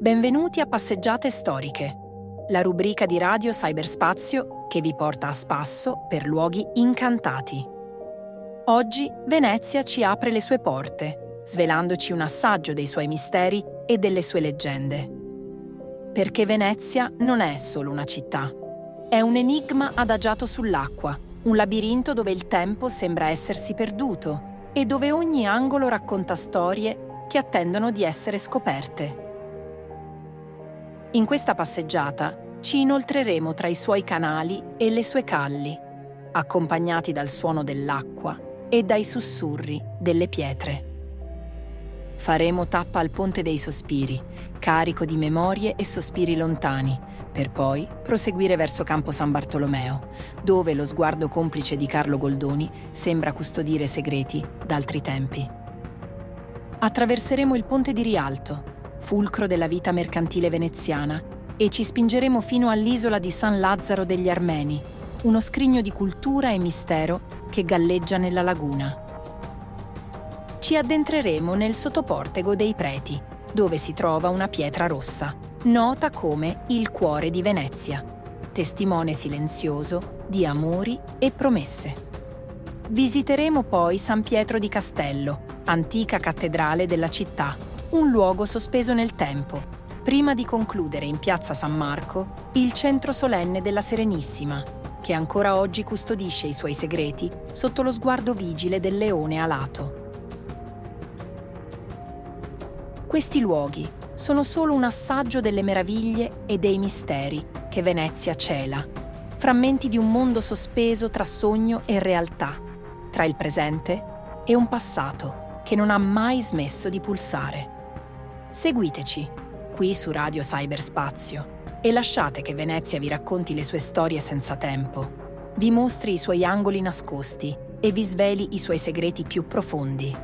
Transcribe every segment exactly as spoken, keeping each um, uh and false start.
Benvenuti a Passeggiate Storiche, la rubrica di Radio Cyberspazio che vi porta a spasso per luoghi incantati. Oggi Venezia ci apre le sue porte, svelandoci un assaggio dei suoi misteri e delle sue leggende. Perché Venezia non è solo una città, è un enigma adagiato sull'acqua, un labirinto dove il tempo sembra essersi perduto e dove ogni angolo racconta storie che attendono di essere scoperte. In questa passeggiata ci inoltreremo tra i suoi canali e le sue calli, accompagnati dal suono dell'acqua e dai sussurri delle pietre. Faremo tappa al Ponte dei Sospiri, carico di memorie e sospiri lontani, per poi proseguire verso Campo San Bartolomeo, dove lo sguardo complice di Carlo Goldoni sembra custodire segreti d'altri tempi. Attraverseremo il Ponte di Rialto, fulcro della vita mercantile veneziana, e ci spingeremo fino all'isola di San Lazzaro degli Armeni, uno scrigno di cultura e mistero che galleggia nella laguna. Ci addentreremo nel sottoportego dei Preti, dove si trova una pietra rossa, nota come il cuore di Venezia, testimone silenzioso di amori e promesse. Visiteremo poi San Pietro di Castello, antica cattedrale della città, un luogo sospeso nel tempo, prima di concludere in Piazza San Marco il centro solenne della Serenissima, che ancora oggi custodisce i suoi segreti sotto lo sguardo vigile del leone alato. Questi luoghi sono solo un assaggio delle meraviglie e dei misteri che Venezia cela, frammenti di un mondo sospeso tra sogno e realtà, tra il presente e un passato che non ha mai smesso di pulsare. Seguiteci, qui su Radio Cyberspazio, e lasciate che Venezia vi racconti le sue storie senza tempo, vi mostri i suoi angoli nascosti e vi sveli i suoi segreti più profondi.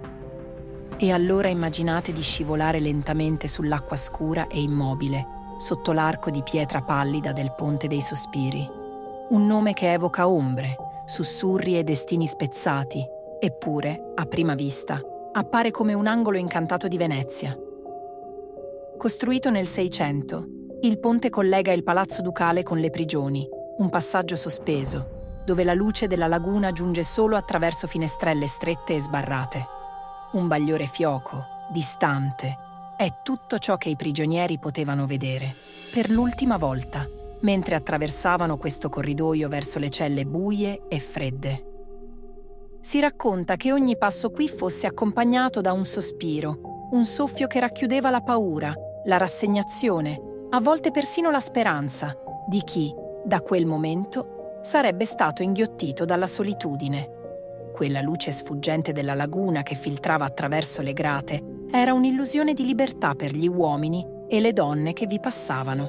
E allora immaginate di scivolare lentamente sull'acqua scura e immobile, sotto l'arco di pietra pallida del Ponte dei Sospiri. Un nome che evoca ombre, sussurri e destini spezzati, eppure, a prima vista, appare come un angolo incantato di Venezia. Costruito nel Seicento, il ponte collega il Palazzo Ducale con le prigioni, un passaggio sospeso, dove la luce della laguna giunge solo attraverso finestrelle strette e sbarrate. Un bagliore fioco, distante, è tutto ciò che i prigionieri potevano vedere, per l'ultima volta, mentre attraversavano questo corridoio verso le celle buie e fredde. Si racconta che ogni passo qui fosse accompagnato da un sospiro, un soffio che racchiudeva la paura, la rassegnazione, a volte persino la speranza di chi, da quel momento, sarebbe stato inghiottito dalla solitudine. Quella luce sfuggente della laguna che filtrava attraverso le grate era un'illusione di libertà per gli uomini e le donne che vi passavano.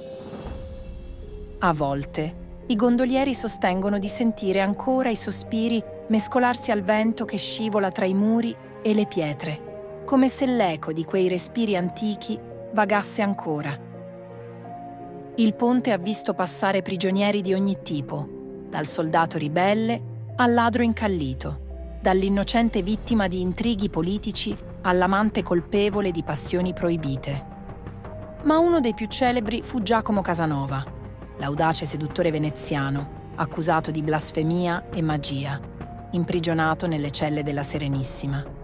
A volte, i gondolieri sostengono di sentire ancora i sospiri mescolarsi al vento che scivola tra i muri e le pietre, come se l'eco di quei respiri antichi vagasse ancora. Il ponte ha visto passare prigionieri di ogni tipo, dal soldato ribelle al ladro incallito, dall'innocente vittima di intrighi politici all'amante colpevole di passioni proibite. Ma uno dei più celebri fu Giacomo Casanova, l'audace seduttore veneziano, accusato di blasfemia e magia, imprigionato nelle celle della Serenissima.